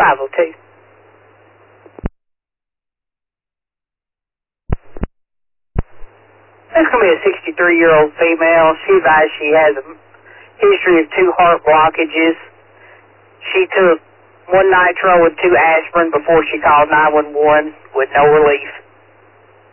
502. This is going to be a 63-year-old female. She advised she has a history of 2 heart blockages. She took 1 nitro and 2 aspirin before she called 911 with no relief.